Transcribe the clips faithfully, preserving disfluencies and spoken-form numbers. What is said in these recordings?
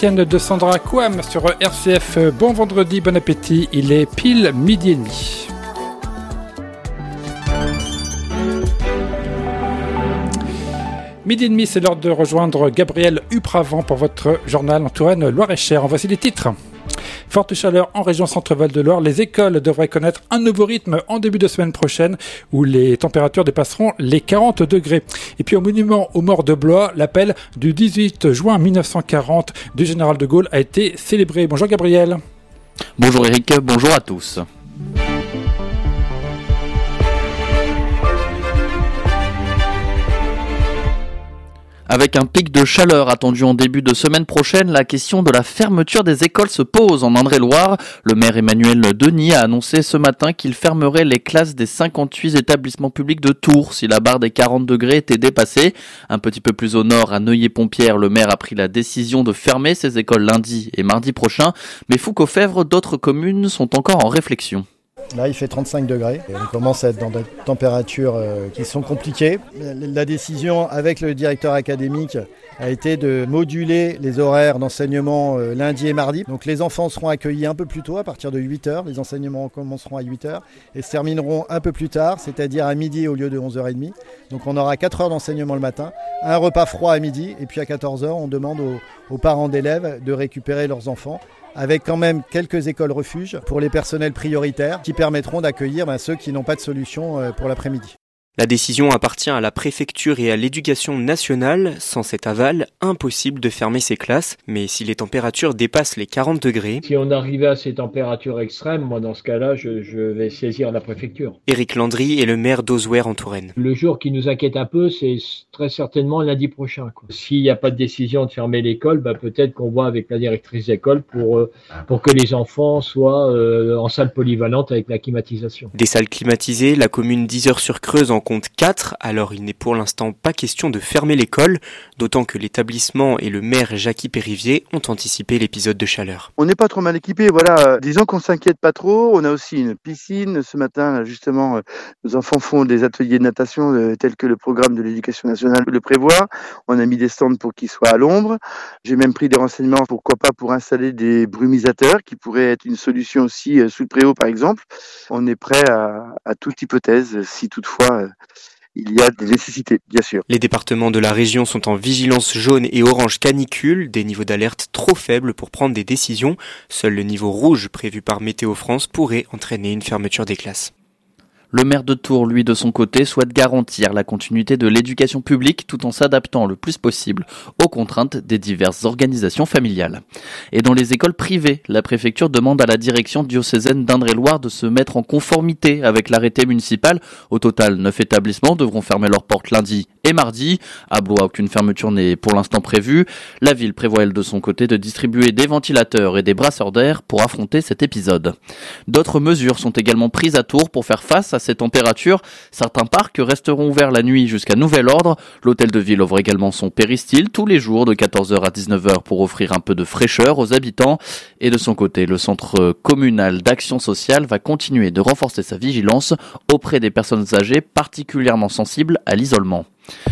Tienne de Sandra Kouam sur R C F. Bon vendredi, bon appétit, il est pile midi et demi. Midi et demi, c'est l'heure de rejoindre Gabriel Upravant pour votre journal en Touraine Loire-et-Cher. En voici les titres. Forte chaleur en région Centre-Val de Loire. Les écoles devraient connaître un nouveau rythme en début de semaine prochaine où les températures dépasseront les quarante degrés. Et puis au monument aux morts de Blois, l'appel du dix-huit juin mille neuf cent quarante du général de Gaulle a été célébré. Bonjour Gabriel. Bonjour Eric, bonjour à tous. Avec un pic de chaleur attendu en début de semaine prochaine, la question de la fermeture des écoles se pose en Indre-et-Loire. Le maire Emmanuel Denis a annoncé ce matin qu'il fermerait les classes des cinquante-huit établissements publics de Tours si la barre des quarante degrés était dépassée. Un petit peu plus au nord, à Neuilly-Pompierre, le maire a pris la décision de fermer ses écoles lundi et mardi prochain. Mais Foucault-Fèvre, d'autres communes sont encore en réflexion. Là, il fait trente-cinq degrés. Et on commence à être dans des températures euh, qui sont compliquées. La décision avec le directeur académique a été de moduler les horaires d'enseignement euh, lundi et mardi. Donc les enfants seront accueillis un peu plus tôt, à partir de huit heures. Les enseignements commenceront à huit heures et se termineront un peu plus tard, c'est-à-dire à midi au lieu de onze heures trente. Donc on aura quatre heures d'enseignement le matin, un repas froid à midi et puis à quatorze heures, on demande aux, aux parents d'élèves de récupérer leurs enfants, avec quand même quelques écoles refuges pour les personnels prioritaires qui permettront d'accueillir ben, ceux qui n'ont pas de solution pour l'après-midi. La décision appartient à la préfecture et à l'éducation nationale. Sans cet aval, impossible de fermer ces classes. Mais si les températures dépassent les quarante degrés... Si on arrivait à ces températures extrêmes, moi dans ce cas-là, je, je vais saisir la préfecture. Éric Landry est le maire d'Ozouer en Touraine. Le jour qui nous inquiète un peu, c'est très certainement lundi prochain, quoi. S'il n'y a pas de décision de fermer l'école, bah peut-être qu'on voit avec la directrice d'école pour, euh, pour que les enfants soient euh, en salle polyvalente avec la climatisation. Des salles climatisées, la commune d'Yzeure-sur-Creuse en compte quatre, alors il n'est pour l'instant pas question de fermer l'école, d'autant que l'établissement et le maire Jackie Périvier ont anticipé l'épisode de chaleur. On n'est pas trop mal équipés, voilà, disons qu'on s'inquiète pas trop, on a aussi une piscine, ce matin justement nos enfants font des ateliers de natation euh, tels que le programme de l'éducation nationale le prévoit, on a mis des stands pour qu'ils soient à l'ombre, j'ai même pris des renseignements, pourquoi pas pour installer des brumisateurs qui pourraient être une solution aussi euh, sous le préau par exemple. On est prêt à, à toute hypothèse si toutefois euh, il y a des nécessités, bien sûr. Les départements de la région sont en vigilance jaune et orange canicule, des niveaux d'alerte trop faibles pour prendre des décisions. Seul le niveau rouge prévu par Météo France pourrait entraîner une fermeture des classes. Le maire de Tours, lui, de son côté, souhaite garantir la continuité de l'éducation publique tout en s'adaptant le plus possible aux contraintes des diverses organisations familiales. Et dans les écoles privées, la préfecture demande à la direction diocésaine d'Indre-et-Loire de se mettre en conformité avec l'arrêté municipal. Au total, neuf établissements devront fermer leurs portes lundi et mardi. À Blois, aucune fermeture n'est pour l'instant prévue. La ville prévoit, elle, de son côté, de distribuer des ventilateurs et des brasseurs d'air pour affronter cet épisode. D'autres mesures sont également prises à Tours pour faire face à ces températures. Certains parcs resteront ouverts la nuit jusqu'à nouvel ordre. L'hôtel de ville ouvre également son péristyle tous les jours de quatorze heures à dix-neuf heures pour offrir un peu de fraîcheur aux habitants. Et de son côté, le centre communal d'action sociale va continuer de renforcer sa vigilance auprès des personnes âgées particulièrement sensibles à l'isolement.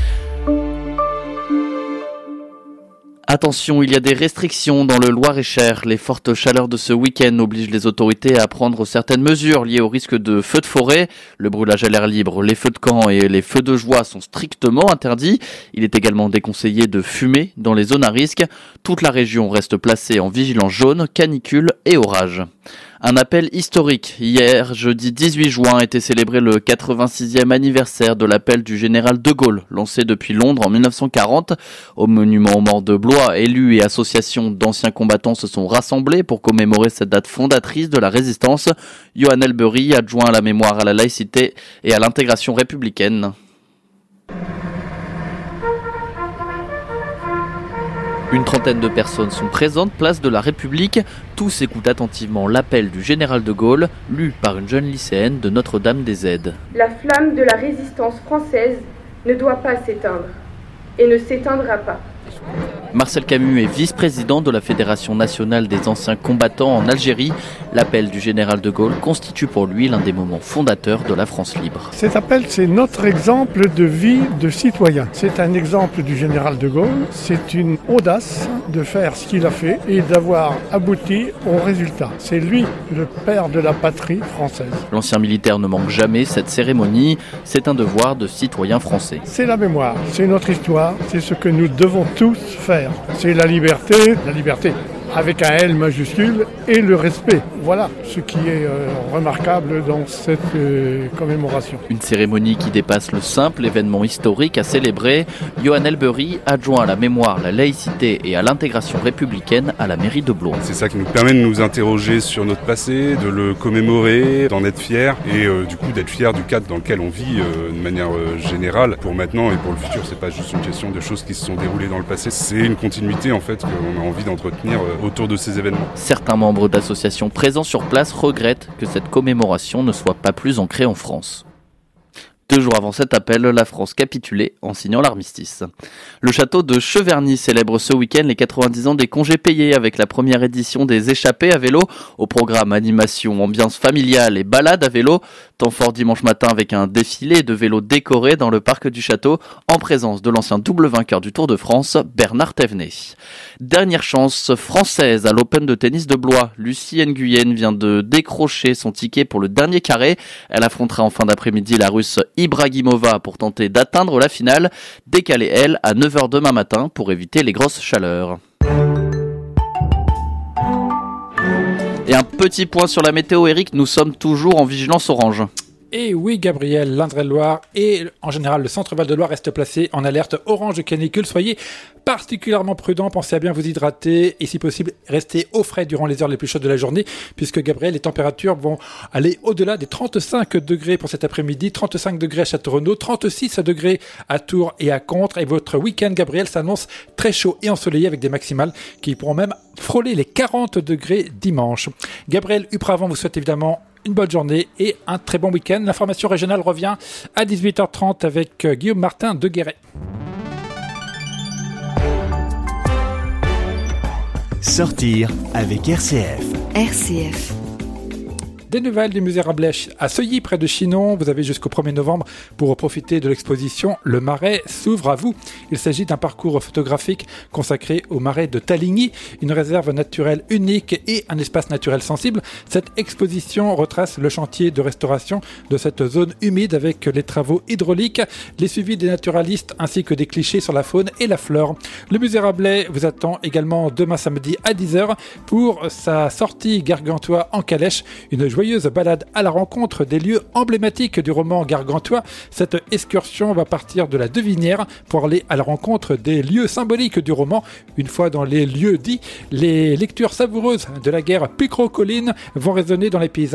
Attention, il y a des restrictions dans le Loir-et-Cher. Les fortes chaleurs de ce week-end obligent les autorités à prendre certaines mesures liées au risque de feux de forêt. Le brûlage à l'air libre, les feux de camp et les feux de joie sont strictement interdits. Il est également déconseillé de fumer dans les zones à risque. Toute la région reste placée en vigilance jaune, canicule et orage. Un appel historique. Hier, jeudi dix-huit juin, était célébré le quatre-vingt-sixième anniversaire de l'appel du général de Gaulle, lancé depuis Londres en mille neuf cent quarante. Au monument aux morts de Blois, élus et associations d'anciens combattants se sont rassemblés pour commémorer cette date fondatrice de la résistance. Johan Elbery, adjoint à la mémoire, à la laïcité et à l'intégration républicaine. Une trentaine de personnes sont présentes, place de la République. Tous écoutent attentivement l'appel du général de Gaulle, lu par une jeune lycéenne de Notre-Dame-des-Aides. La flamme de la résistance française ne doit pas s'éteindre et ne s'éteindra pas. Marcel Camus est vice-président de la Fédération nationale des anciens combattants en Algérie. L'appel du général de Gaulle constitue pour lui l'un des moments fondateurs de la France libre. Cet appel, c'est notre exemple de vie de citoyen. C'est un exemple du général de Gaulle. C'est une audace de faire ce qu'il a fait et d'avoir abouti au résultat. C'est lui le père de la patrie française. L'ancien militaire ne manque jamais cette cérémonie. C'est un devoir de citoyen français. C'est la mémoire, c'est notre histoire, c'est ce que nous devons tous faire. C'est la liberté, la liberté avec un L majuscule et le respect. Voilà ce qui est euh, remarquable dans cette euh, commémoration. Une cérémonie qui dépasse le simple événement historique à célébrer. Johan Elbery, adjoint à la mémoire, la laïcité et à l'intégration républicaine à la mairie de Blois. C'est ça qui nous permet de nous interroger sur notre passé, de le commémorer, d'en être fiers et euh, du coup d'être fiers du cadre dans lequel on vit euh, de manière euh, générale pour maintenant et pour le futur. C'est pas juste une question de choses qui se sont déroulées dans le passé, c'est une continuité en fait qu'on a envie d'entretenir euh, autour de ces événements. Certains membres d'associations présents sur place regrettent que cette commémoration ne soit pas plus ancrée en France. Deux jours avant cet appel, la France capitulait en signant l'armistice. Le château de Cheverny célèbre ce week-end les quatre-vingt-dix ans des congés payés avec la première édition des échappées à vélo. Au programme animation, ambiance familiale et balade à vélo. Temps fort dimanche matin avec un défilé de vélos décorés dans le parc du château en présence de l'ancien double vainqueur du Tour de France, Bernard Thévenet. Dernière chance française à l'Open de tennis de Blois. Lucie Nguyen vient de décrocher son ticket pour le dernier carré. Elle affrontera en fin d'après-midi la Russe Ibragimova pour tenter d'atteindre la finale, décalée elle à neuf heures demain matin pour éviter les grosses chaleurs. Et un petit point sur la météo, Eric, nous sommes toujours en vigilance orange. Et oui, Gabriel, l'Indre-et-Loire et en général le centre-Val de Loire reste placé en alerte orange de canicule. Soyez particulièrement prudents, pensez à bien vous hydrater et si possible, restez au frais durant les heures les plus chaudes de la journée puisque Gabriel, les températures vont aller au-delà des trente-cinq degrés pour cet après-midi, trente-cinq degrés à Château-Renaud, trente-six degrés à Tours et à Contres et votre week-end, Gabriel, s'annonce très chaud et ensoleillé avec des maximales qui pourront même frôler les quarante degrés dimanche. Gabriel Upravant vous souhaite évidemment une bonne journée et un très bon week-end. L'information régionale revient à dix-huit heures trente avec Guillaume Martin de Guéret. Sortir avec R C F. R C F. Des nouvelles du musée Rabelais à Seuilly, près de Chinon. Vous avez jusqu'au premier novembre pour profiter de l'exposition Le Marais s'ouvre à vous. Il s'agit d'un parcours photographique consacré au Marais de Taligny, une réserve naturelle unique et un espace naturel sensible. Cette exposition retrace le chantier de restauration de cette zone humide avec les travaux hydrauliques, les suivis des naturalistes ainsi que des clichés sur la faune et la flore. Le musée Rabelais vous attend également demain samedi à dix heures pour sa sortie Gargantua en calèche, une joyeuse balade à la rencontre des lieux emblématiques du roman Gargantua. Cette excursion va partir de la Devinière pour aller à la rencontre des lieux symboliques du roman. Une fois dans les lieux dits, les lectures savoureuses de la guerre Picro-Colline vont résonner dans les paysages